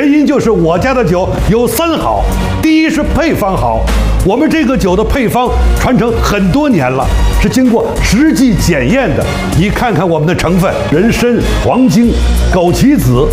原因就是我家的酒有3好，第一是配方好，我们这个酒的配方传承很多年了，是经过实际检验的。你看看我们的成分：人参、黄精、枸杞子、